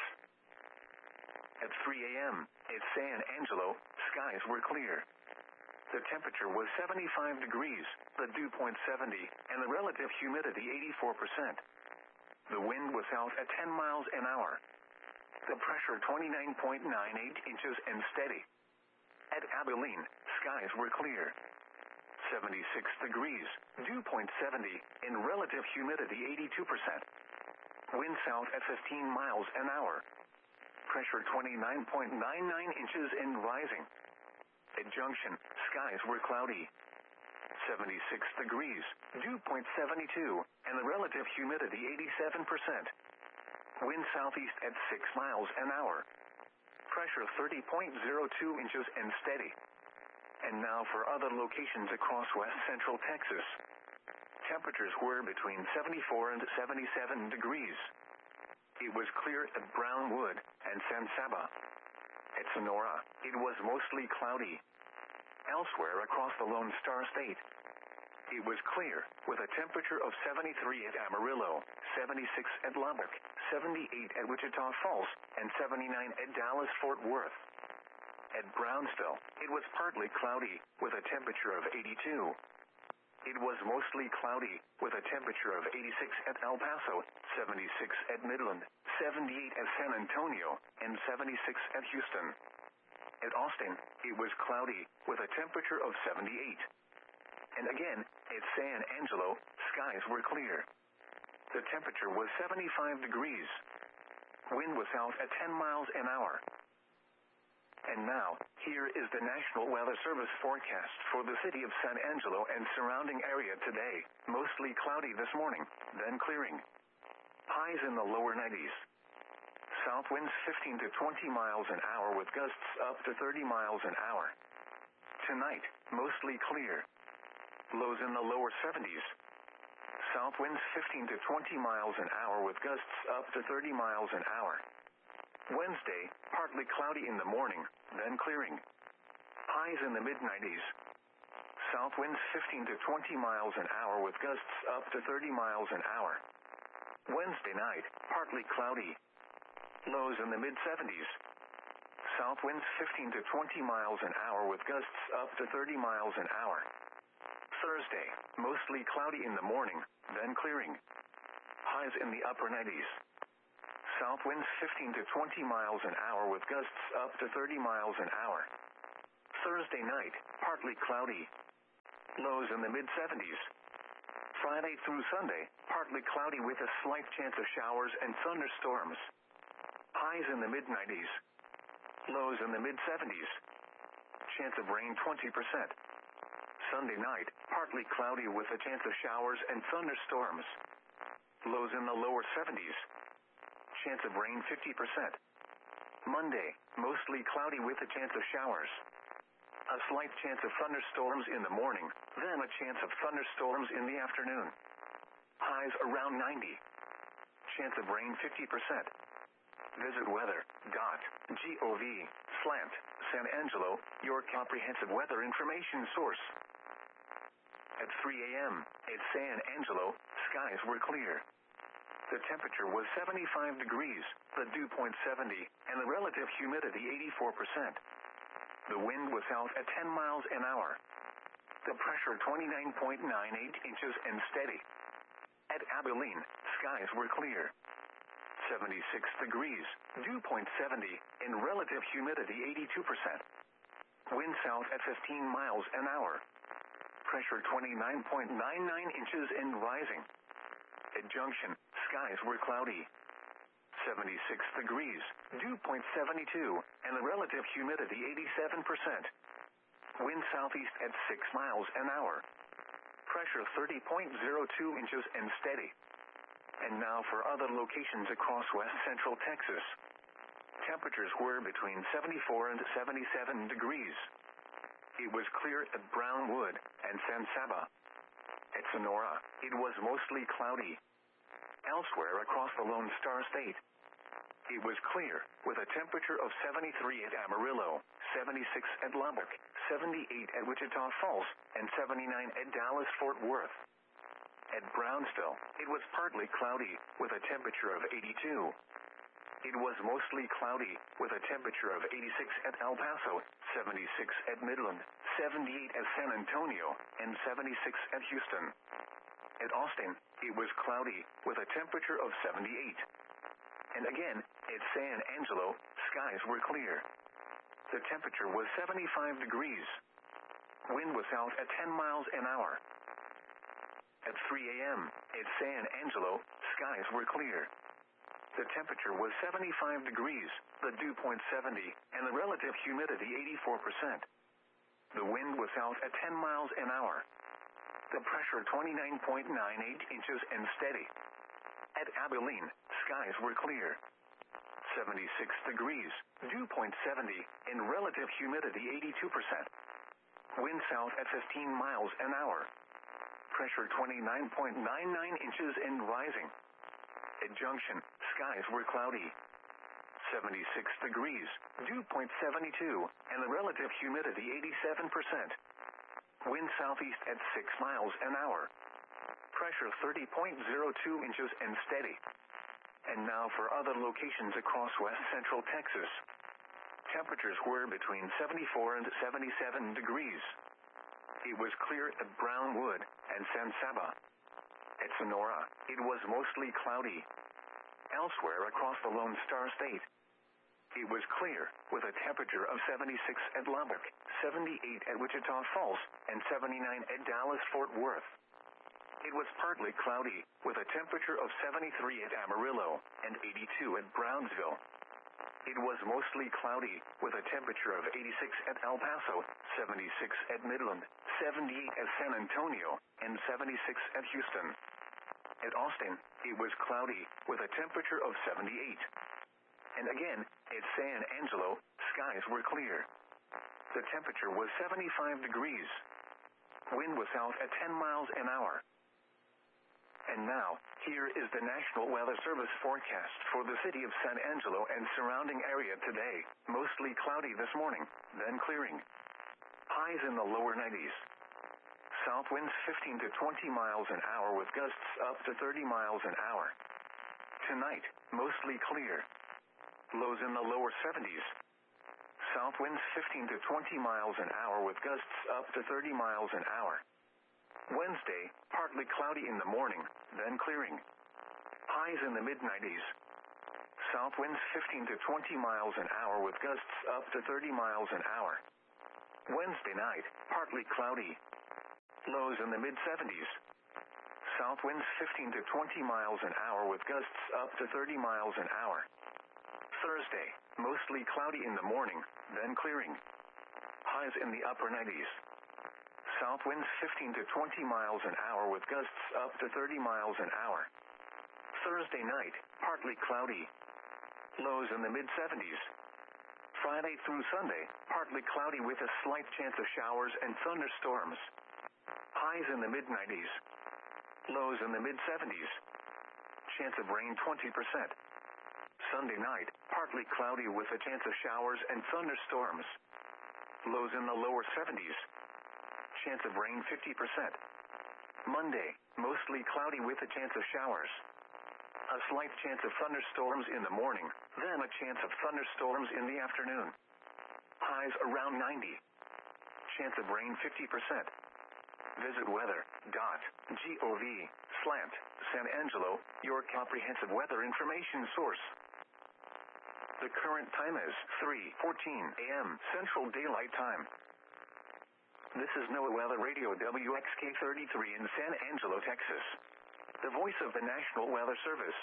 At three a m at San Angelo, skies were clear. The temperature was seventy-five degrees, the dew point seventy, and the relative humidity eighty-four percent. The wind was south at ten miles an hour. The pressure twenty-nine point nine eight inches and steady. At Abilene, skies were clear. seventy-six degrees, dew point seventy, and relative humidity eighty-two percent. Wind south at fifteen miles an hour. Pressure twenty-nine point nine nine inches and rising. At Junction, skies were cloudy. seventy-six degrees, dew point seventy-two, and the relative humidity eighty-seven percent. Wind southeast at six miles an hour. Pressure thirty point zero two inches and steady. And now for other locations across west central Texas. Temperatures were between seventy-four and seventy-seven degrees. It was clear at Brownwood and San Saba. At Sonora, it was mostly cloudy. Elsewhere across the Lone Star State, it was clear, with a temperature of seventy-three at Amarillo, seventy-six at Lubbock, seventy-eight at Wichita Falls, and seventy-nine at Dallas-Fort Worth. At Brownsville, it was partly cloudy, with a temperature of eighty-two. It was mostly cloudy, with a temperature of eighty-six at El Paso, seventy-six at Midland, seventy-eight at San Antonio, and seventy-six at Houston. At Austin, it was cloudy, with a temperature of seventy-eight. And again, at San Angelo, skies were clear. The temperature was seventy-five degrees. Wind was south at ten miles an hour. And now, here is the National Weather Service forecast for the city of San Angelo and surrounding area today. Mostly cloudy this morning, then clearing. Highs in the lower nineties. South winds fifteen to twenty miles an hour with gusts up to thirty miles an hour. Tonight, mostly clear. Lows in the lower seventies. South winds fifteen to twenty miles an hour with gusts up to thirty miles an hour. Wednesday, partly cloudy in the morning, then clearing. Highs in the mid nineties. South winds fifteen to twenty miles an hour with gusts up to thirty miles an hour. Wednesday night, partly cloudy. Lows in the mid seventies. South winds fifteen to twenty miles an hour with gusts up to thirty miles an hour. Thursday, mostly cloudy in the morning, then clearing. Highs in the upper nineties. South winds fifteen to twenty miles an hour with gusts up to thirty miles an hour. Thursday night, partly cloudy. Lows in the mid seventies. Friday through Sunday, partly cloudy with a slight chance of showers and thunderstorms. Highs in the mid nineties. Lows in the mid seventies. Chance of rain twenty percent. Sunday night, partly cloudy with a chance of showers and thunderstorms. Lows in the lower seventies. Chance of rain fifty percent. Monday, mostly cloudy with a chance of showers. A slight chance of thunderstorms in the morning, then a chance of thunderstorms in the afternoon. Highs around ninety. Chance of rain fifty percent. Visit weather dot gov slash San Angelo, your comprehensive weather information source. At three a.m. at San Angelo, skies were clear. The temperature was seventy-five degrees, the dew point seventy, and the relative humidity eighty-four percent. The wind was south at ten miles an hour. The pressure twenty-nine point nine eight inches and steady. At Abilene, skies were clear. seventy-six degrees, dew point seventy, and relative humidity eighty-two percent. Wind south at fifteen miles an hour. Pressure twenty-nine point nine nine inches and rising. At Junction, skies were cloudy. seventy-six degrees, dew point seventy-two, and the relative humidity eighty-seven percent. Wind southeast at six miles an hour. Pressure thirty point zero two inches and steady. And now for other locations across west central Texas. Temperatures were between seventy-four and seventy-seven degrees. It was clear at Brownwood and San Saba. At Sonora, it was mostly cloudy. Elsewhere across the Lone Star State, it was clear, with a temperature of seventy-three at Amarillo, seventy-six at Lubbock, seventy-eight at Wichita Falls, and seventy-nine at Dallas-Fort Worth. At Brownsville, it was partly cloudy, with a temperature of eighty-two. It was mostly cloudy, with a temperature of eighty-six at El Paso, seventy-six at Midland, seventy-eight at San Antonio, and seventy-six at Houston. At Austin, it was cloudy, with a temperature of seventy-eight. And again, at San Angelo, skies were clear. The temperature was seventy-five degrees. Wind was south at ten miles an hour. At three a.m. at San Angelo, skies were clear. The temperature was seventy-five degrees, the dew point seventy, and the relative humidity eighty-four percent. The wind was south at ten miles an hour. The pressure twenty-nine point nine eight inches and steady. At Abilene, skies were clear. seventy-six degrees, dew point seventy, and relative humidity eighty-two percent. Wind south at fifteen miles an hour. Pressure twenty-nine point nine nine inches and rising. At Junction, skies were cloudy. seventy-six degrees, dew point seventy-two, and the relative humidity eighty-seven percent. Wind southeast at six miles an hour. Pressure thirty point zero two inches and steady. And now for other locations across west central Texas. Temperatures were between seventy-four and seventy-seven degrees. It was clear at Brownwood and San Saba. At Sonora, it was mostly cloudy. Elsewhere across the Lone Star State, it was clear, with a temperature of seventy-six at Lubbock, seventy-eight at Wichita Falls, and seventy-nine at Dallas-Fort Worth. It was partly cloudy, with a temperature of seventy-three at Amarillo, and eighty-two at Brownsville. It was mostly cloudy, with a temperature of eighty-six at El Paso, seventy-six at Midland, seventy-eight at San Antonio, and seventy-six at Houston. At Austin, it was cloudy, with a temperature of seventy-eight. And again, at San Angelo, skies were clear. The temperature was seventy-five degrees. Wind was south at ten miles an hour. And now, here is the National Weather Service forecast for the city of San Angelo and surrounding area today. Mostly cloudy this morning, then clearing. Highs in the lower nineties. South winds fifteen to twenty miles an hour with gusts up to thirty miles an hour. Tonight, mostly clear. Lows in the lower seventies. South winds fifteen to twenty miles an hour with gusts up to thirty miles an hour. Wednesday, partly cloudy in the morning, then clearing. Highs in the mid nineties. South winds fifteen to twenty miles an hour with gusts up to thirty miles an hour. Wednesday night, partly cloudy. Lows in the mid seventies. South winds fifteen to twenty miles an hour with gusts up to thirty miles an hour. Thursday, mostly cloudy in the morning, then clearing. Highs in the upper nineties. South winds fifteen to twenty miles an hour with gusts up to thirty miles an hour. Thursday night, partly cloudy. Lows in the mid seventies. Friday through Sunday, partly cloudy with a slight chance of showers and thunderstorms. Highs in the mid nineties. Lows in the mid seventies. Chance of rain twenty percent. Sunday night, partly cloudy with a chance of showers and thunderstorms. Lows in the lower seventies. Chance of rain fifty percent. Monday, mostly cloudy with a chance of showers. A slight chance of thunderstorms in the morning, then a chance of thunderstorms in the afternoon. Highs around ninety. Chance of rain fifty percent. Visit weather dot gov slash San Angelo, your comprehensive weather information source. The current time is three fourteen a m Central Daylight Time. This is NOAA Weather Radio W X K thirty-three in San Angelo, Texas. The voice of the National Weather Service.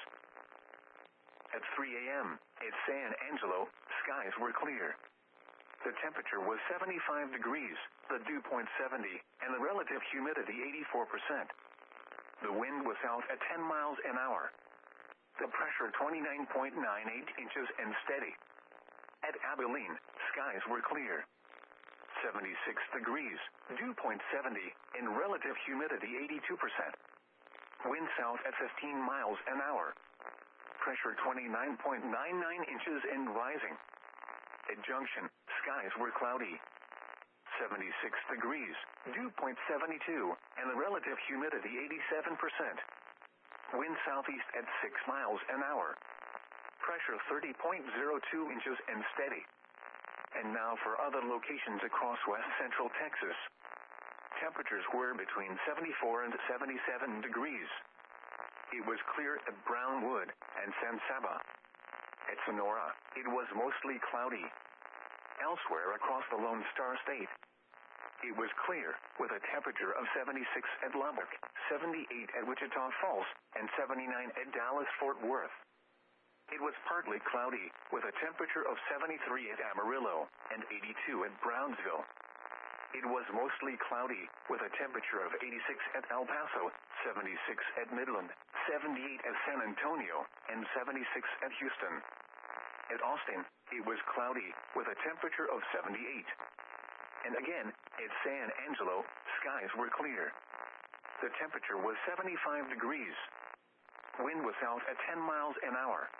At three a m at San Angelo, skies were clear. The temperature was seventy-five degrees, the dew point seventy, and the relative humidity eighty-four percent. The wind was south at ten miles an hour. The pressure twenty-nine point nine eight inches and steady. At Abilene, skies were clear. seventy-six degrees, dew point seventy, and relative humidity eighty-two percent. Wind south at fifteen miles an hour. Pressure twenty-nine point nine nine inches and rising. At Junction, skies were cloudy. seventy-six degrees, dew point seventy-two, and the relative humidity eighty-seven percent. Wind southeast at six miles an hour. Pressure thirty point zero two inches and steady. And now for other locations across west central Texas. Temperatures were between seventy-four and seventy-seven degrees. It was clear at Brownwood and San Saba. At Sonora, it was mostly cloudy. Elsewhere across the Lone Star State, it was clear, with a temperature of seventy-six at Lubbock, seventy-eight at Wichita Falls, and seventy-nine at Dallas-Fort Worth. It was partly cloudy, with a temperature of seventy-three at Amarillo, and eighty-two at Brownsville. It was mostly cloudy, with a temperature of eighty-six at El Paso, seventy-six at Midland, seventy-eight at San Antonio, and seventy-six at Houston. At Austin, it was cloudy, with a temperature of seventy-eight. And again, at San Angelo, skies were clear. The temperature was seventy-five degrees. Wind was south at ten miles an hour.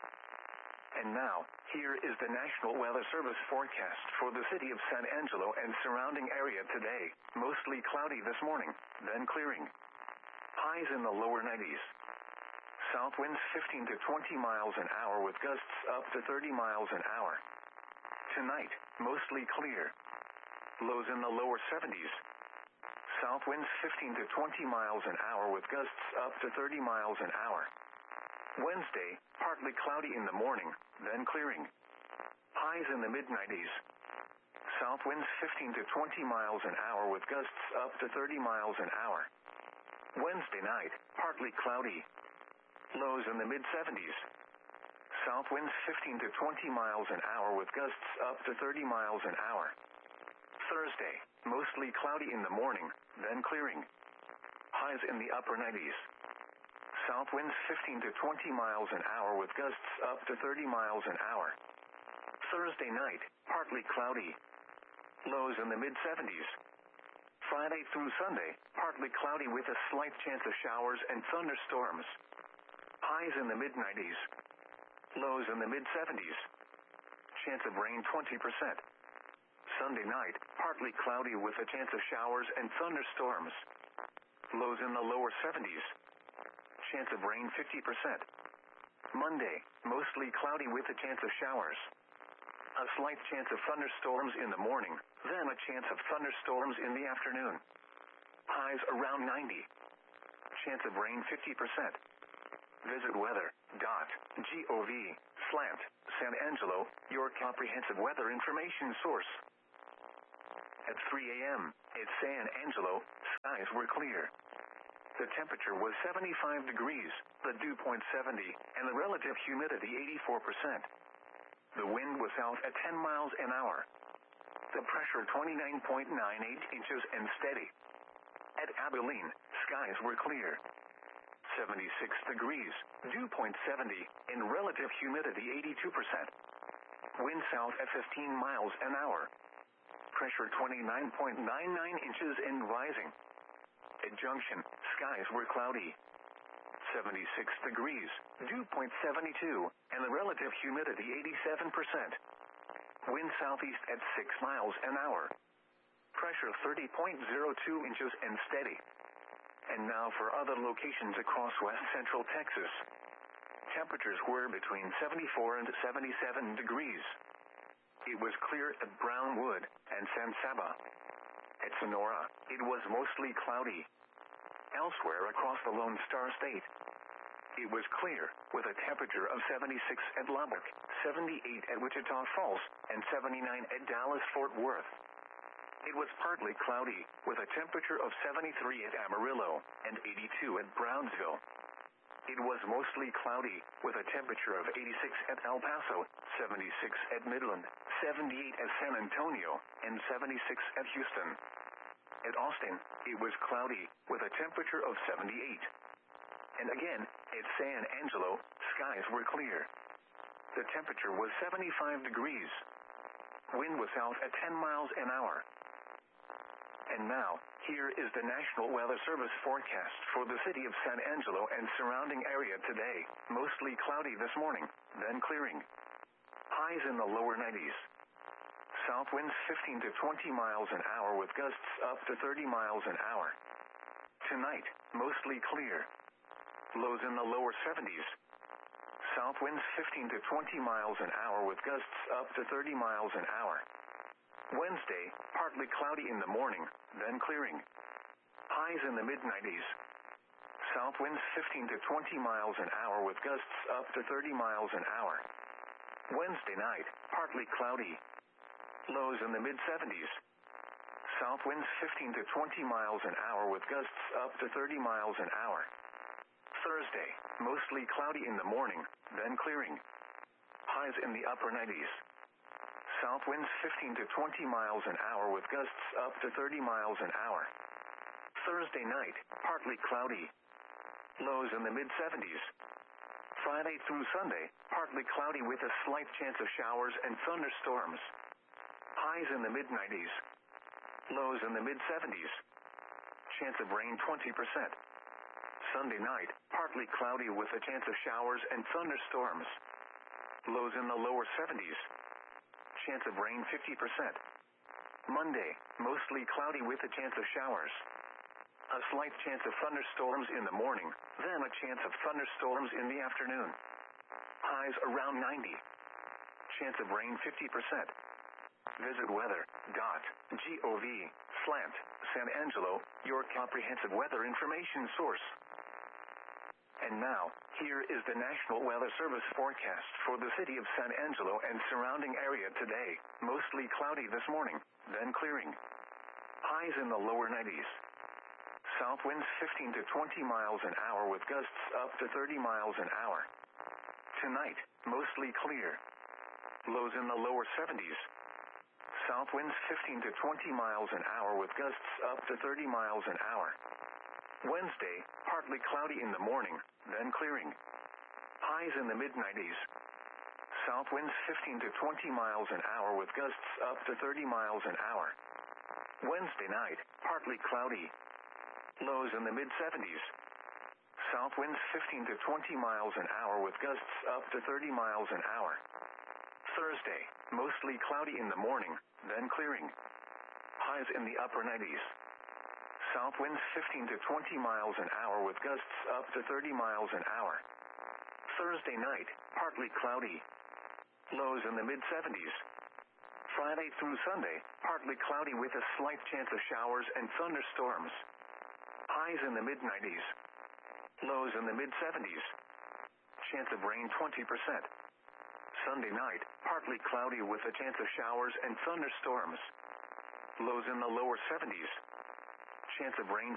And now, here is the National Weather Service forecast for the city of San Angelo and surrounding area today. Mostly cloudy this morning, then clearing. Highs in the lower nineties. South winds fifteen to twenty miles an hour with gusts up to thirty miles an hour. Tonight, mostly clear. Lows in the lower seventies. South winds fifteen to twenty miles an hour with gusts up to thirty miles an hour. Wednesday, partly cloudy in the morning, then clearing. Highs in the mid nineties. South winds fifteen to twenty miles an hour with gusts up to thirty miles an hour. Wednesday night, partly cloudy. Lows in the mid seventies. South winds fifteen to twenty miles an hour with gusts up to thirty miles an hour. Thursday, mostly cloudy in the morning, then clearing. Highs in the upper nineties. South winds fifteen to twenty miles an hour with gusts up to thirty miles an hour. Thursday night, partly cloudy. Lows in the mid seventies. Friday through Sunday, partly cloudy with a slight chance of showers and thunderstorms. Highs in the mid nineties. Lows in the mid seventies. Chance of rain twenty percent. Sunday night, partly cloudy with a chance of showers and thunderstorms. Lows in the lower seventies. Chance of rain fifty percent. Monday, mostly cloudy with a chance of showers. A slight chance of thunderstorms in the morning, then a chance of thunderstorms in the afternoon. Highs around ninety. Chance of rain fifty percent. Visit weather dot gov slash San Angelo, your comprehensive weather information source. At three a.m. at San Angelo, skies were clear. The temperature was seventy-five degrees, the dew point seventy, and the relative humidity eighty-four percent. The wind was south at ten miles an hour. The pressure twenty-nine point nine eight inches and steady. At Abilene, skies were clear. seventy-six degrees, dew point seventy, and relative humidity eighty-two percent. Wind south at fifteen miles an hour. Pressure twenty-nine point nine nine inches and rising. At Junction, skies were cloudy. seventy-six degrees, dew point seventy-two, and the relative humidity eighty-seven percent. Wind southeast at six miles an hour. Pressure thirty point zero two inches and steady. And now for other locations across west central Texas. Temperatures were between seventy-four and seventy-seven degrees. It was clear at Brownwood and San Saba. At Sonora, it was mostly cloudy. Elsewhere across the Lone Star State, it was clear, with a temperature of seventy-six at Lubbock, seventy-eight at Wichita Falls, and seventy-nine at Dallas-Fort Worth. It was partly cloudy, with a temperature of seventy-three at Amarillo, and eighty-two at Brownsville. It was mostly cloudy, with a temperature of eighty-six at El Paso, seventy-six at Midland, seventy-eight at San Antonio, and seventy-six at Houston. At Austin, it was cloudy, with a temperature of seventy-eight. And again, at San Angelo, skies were clear. The temperature was seventy-five degrees. Wind was south at ten miles an hour. And now, here is the National Weather Service forecast for the city of San Angelo and surrounding area today. Mostly cloudy this morning, then clearing. Highs in the lower nineties. South winds fifteen to twenty miles an hour with gusts up to thirty miles an hour. Tonight, mostly clear. Lows in the lower seventies. South winds fifteen to twenty miles an hour with gusts up to thirty miles an hour. Wednesday, partly cloudy in the morning, then clearing. Highs in the mid nineties. South winds fifteen to twenty miles an hour with gusts up to thirty miles an hour. Wednesday night, partly cloudy. Lows in the mid seventies. South winds fifteen to twenty miles an hour with gusts up to thirty miles an hour. Thursday, mostly cloudy in the morning, then clearing. Highs in the upper nineties. South winds fifteen to twenty miles an hour with gusts up to thirty miles an hour. Thursday night, partly cloudy. Lows in the mid seventies. Friday through Sunday, partly cloudy with a slight chance of showers and thunderstorms. Highs in the mid nineties. Lows in the mid seventies. Chance of rain twenty percent. Sunday night, partly cloudy with a chance of showers and thunderstorms. Lows in the lower seventies. Chance of rain fifty percent. Monday, mostly cloudy with a chance of showers. A slight chance of thunderstorms in the morning, then a chance of thunderstorms in the afternoon. Highs around ninety. Chance of rain fifty percent. Visit weather dot gov slash San Angelo, your comprehensive weather information source. And now, here is the National Weather Service forecast for the city of San Angelo and surrounding area today. Mostly cloudy this morning, then clearing. Highs in the lower nineties. South winds fifteen to twenty miles an hour with gusts up to thirty miles an hour. Tonight, mostly clear. Lows in the lower seventies. South winds fifteen to twenty miles an hour with gusts up to thirty miles an hour. Wednesday, partly cloudy in the morning, then clearing. Highs in the mid nineties. South winds fifteen to twenty miles an hour with gusts up to thirty miles an hour. Wednesday night, partly cloudy. Lows in the mid seventies. South winds fifteen to twenty miles an hour with gusts up to thirty miles an hour. Thursday, mostly cloudy in the morning, then clearing. Highs in the upper nineties. South winds fifteen to twenty miles an hour with gusts up to thirty miles an hour. Thursday night, partly cloudy. Lows in the mid seventies. Friday through Sunday, partly cloudy with a slight chance of showers and thunderstorms. Highs in the mid nineties. Lows in the mid seventies. Chance of rain twenty percent. Sunday night, partly cloudy with a chance of showers and thunderstorms. Lows in the lower seventies. Chance of rain